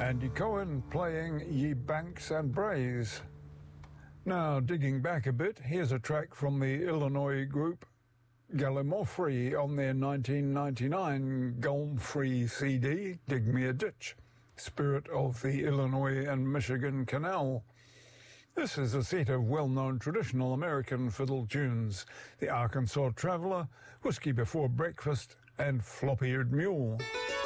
Andy Cohen playing Ye Banks and Braes. Now, digging back a bit, here's a track from the Illinois group Gallimaufry on their 1999 Gulmfree CD, Dig Me a Ditch, Spirit of the Illinois and Michigan Canal. This is a set of well-known traditional American fiddle tunes, the Arkansas Traveler, Whiskey Before Breakfast, and Flop-Eared Mule.